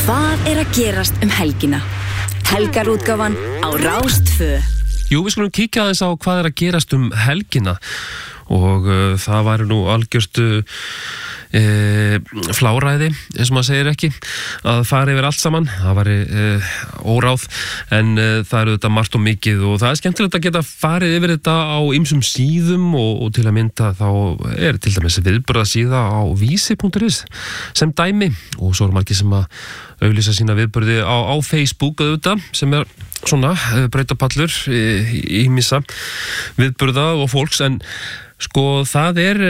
Hvað er að gerast helgina? Helgarútgáfan á Rás 2. Jú, við skulum kíkja aðeins á hvað er að gerast helgina og það væri nú algjört fláræði, eins og maður segir ekki, að fara yfir allt saman. Það væri óráð, en það eru þetta margt og mikið og það er skemmtilegt að geta farið yfir þetta á ýmsum síðum og til að mynda þá er til dæmis viðburðasíða á vísi.is sem dæmi og svo eru margir sem að auglýsa sína viðburði á Facebook auðvitað, sem er svona brautapallur ýmissa viðburða og fólks, en sko það er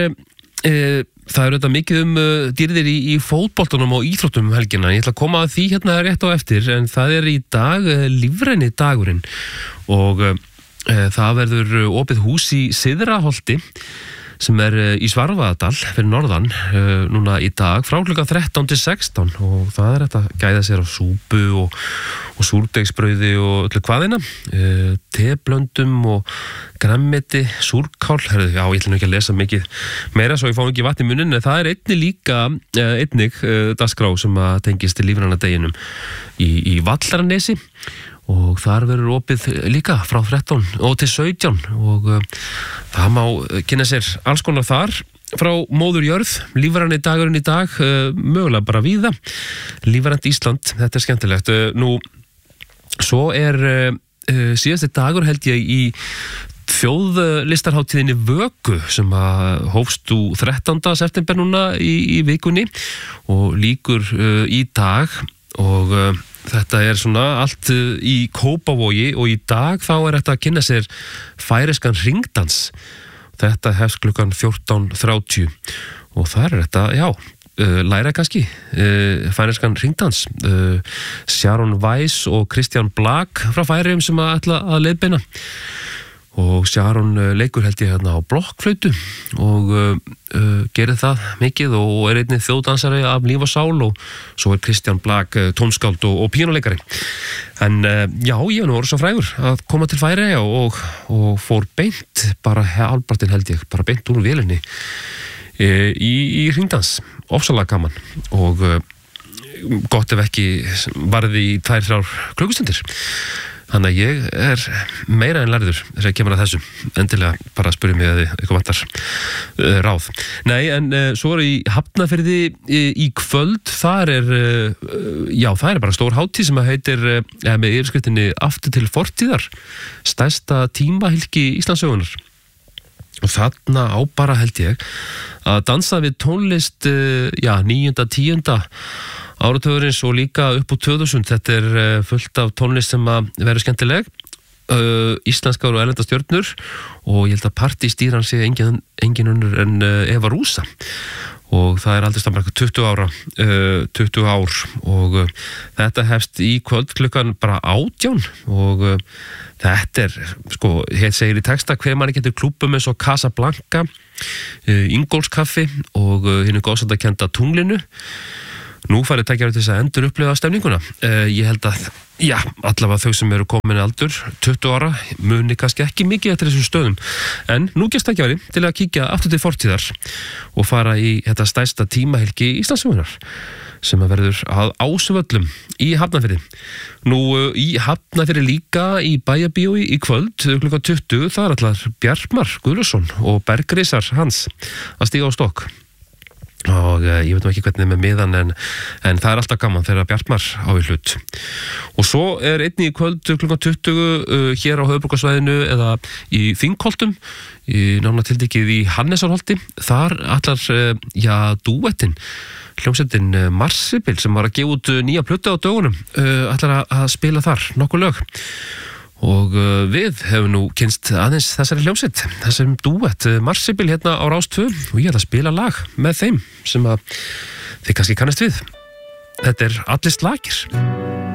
þetta mikið dýrðir í fótboltanum og íþróttum helgina. Ég ætla að koma að því hérna rétt á eftir, en það er í dag lífræni dagurinn og það verður opið hús í Syðraholti sem er í Svarfaðardal fyrir norðan núna í dag frá klukkan 13 til 16 og það er þetta gæða sér á súpu og súrdegsbrauði og öllu hvaðina, teblöndum og grammeti, súrkál. Já, ég ætla nú ekki að lesa mikið meira svo ég fá ekki vatn í munnin, en það er einnig dagskrá sem að tengist til lífræna deginum í Vallaranesi og þar verður opið líka frá 13 og til 17 og það má kynna sér alls konar þar frá móður jörð, lífræni dagurinn í dag, mögulega bara víða, lífrænt Ísland, þetta er skemmtilegt. Nú, svo er síðasti dagur held ég í þjóðlistarhátíðinni Vöku sem að hófst 13. september núna í vikunni og lýkur í dag og þetta er svona allt í Kópavogi og í dag þá er þetta að kynna sér færeyskan hringdans. Þetta hefst klukkan 14:30 og þar er þetta, já, læra kannski færeyskan hringdans. Sharon Weiss og Kristján Blag frá Færeyjum sem að ætla að leiðbeina og Sharon leikur held ég hérna á blokkflautu og gerir það mikið og er einnig þjóðdansari af líf og sál og svo er Kristján Blag tónskáld og píanuleikari. En já, ég er nú orðið svo frægur að koma til Færeyja og fór beint, bara hálfpartinn held ég, bara beint úr vélinni í hringdans, ofsalega gaman og gott ef ekki varði í 2-3 klukkustundir. Þannig að ég er meira en lærður þegar ég kemur að þessu. Endilega bara spyrja mig að eitthvað vantar ráð. Nei, en svo er í Hafnarfirði í kvöld, það er bara stór hátíð sem heitir með yfirskriftinni Aftur til fortíðar, stærsta tímahylki Íslandssögunnar. Og þarna á bara held ég að dansa við tónlist 9., 10. áratugurins og líka upp úr 2000. Þetta er fullt af tónlist sem að vera skemmtileg, íslenskar og erlendar stjörnur og ég held að partystýran sé engin önnur en Eva Rúsa og það er aldurstakmark 20 ár og þetta hefst í kvöld klukkan bara 18 og þetta er, sko, hér segir í texta hver manni getur klúbbum eins og Casablanca, Ingólfskaffi og hinu góðsandakenda Tunglinu. Nú farið tækjaður til þess að endur upplifa stemninguna. Ég held að, já, allavega þau sem eru komin í aldur, 20 ára, muni kannski ekki mikið eftir þessum stöðum. En nú gefst tækjaður til að kíkja aftur til fortíðar og fara í þetta stærsta tímahylki Íslandssögunnar sem að verður að Ásvöllum í Hafnarfirði. Nú í Hafnarfirði líka í Bæjarbíói í kvöld klukkan 20, það er allar Bjartmar Guðlaugsson og bergrisar hans að stíga á stokk. Og ég veit nú ekki hvernig með miðan en það er alltaf gaman þegar Bjartmar á í hlut. Og svo er einnig í kvöld klukkan 20 hér á höfuðborgarsvæðinu eða í Þingholtum, nánar tildekið í Hannesarholti. Þar allar, dúettin, hljómsveitin Marsibil sem var að gefa út nýja plötu á dögunum, allar að spila þar nokkuð lög. Og við hefum nú kynst aðeins þessari hljómsveit, þessum dúett Marsibil hérna á Rás 2 og ég ætla að spila lag með þeim sem að þið kannski kannast við. Þetta er Allir slagir.